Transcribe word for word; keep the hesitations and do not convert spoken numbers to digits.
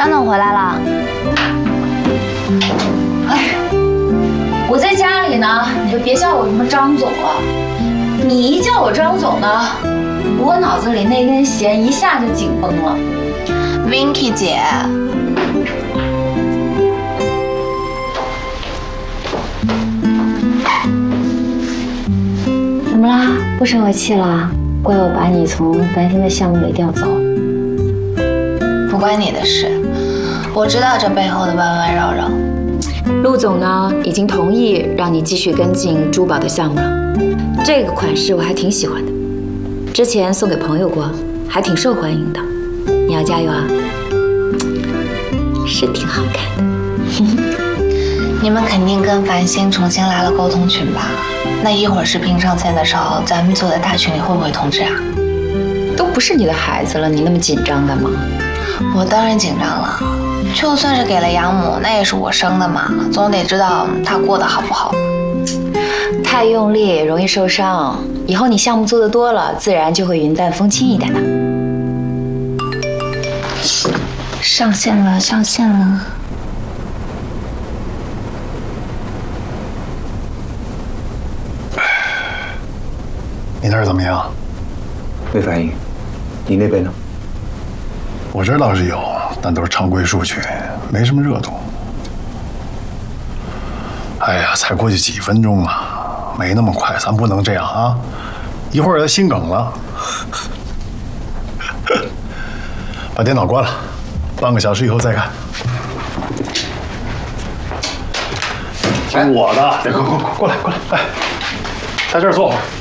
张总回来了。 哎，我在家里呢，你就别叫我什么张总了。你一叫我张总呢，我脑子里那根弦一下就紧绷了。 Vinky 姐， 怎么啦？不生我气了？怪我把你从繁星的项目里调走？ 不关你的事，我知道这背后的弯弯绕绕。 陆总呢，已经同意让你继续跟进珠宝的项目了。这个款式我还挺喜欢的，之前送给朋友过，还挺受欢迎的。你要加油啊！是挺好看的。 你们肯定跟繁星重新拉了沟通群吧？那一会儿视频上线的时候，咱们组的大群里会不会通知啊？ 都不是你的孩子了，你那么紧张干嘛？ 我当然紧张了，就算是给了养母，那也是我生的嘛，总得知道她过得好不好。 太用力容易受伤，以后你项目做得多了，自然就会云淡风轻一点的。 上线了，上线了。 你那儿怎么样？ 没反应。你那边呢？ 我这儿倒是有，但都是常规数据，没什么热度。哎呀，才过去几分钟啊，没那么快，咱不能这样啊！一会儿要心梗了。把电脑关了，半个小时以后再看。听我的，快快快过来过来，哎，在这儿坐会儿。